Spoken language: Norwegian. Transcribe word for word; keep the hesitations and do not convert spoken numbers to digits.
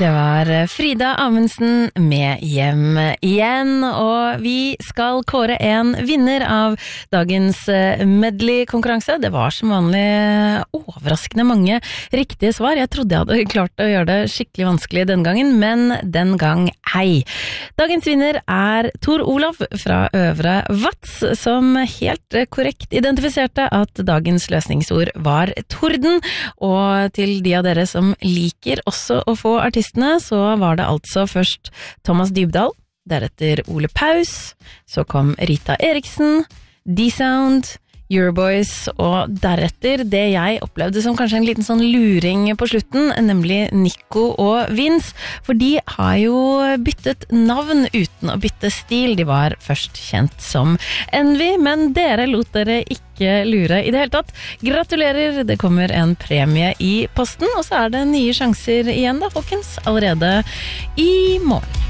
Det var Frida Amundsen med Hjem igjen, og vi skal kåre en vinner av dagens medley-konkurranse. Det var som vanlig overraskende mange riktige svar. Jeg trodde jeg hadde klart å gjøre det skikkelig vanskelig den gangen, men den gang ei. Dagens vinner er Tor Olav fra Øvre Vats, som helt korrekt identifiserte at dagens løsningsord var torden, og til de av dere som liker også å få artistene, så var det altså først Thomas Dybdahl, deretter Ole Paus, så kom Rita Eriksen, D-Sound, Euroboys, og deretter det jeg opplevde som kanskje en liten sånn luring på slutten, nemlig Nico og Vince, for de har jo byttet navn uten å bytte stil. De var først kjent som Envy, men dere lot dere ikke lure i det hele tatt. Gratulerer, det kommer en premie i posten, og så er det nye sjanser igjen da, folkens, allerede i morgen.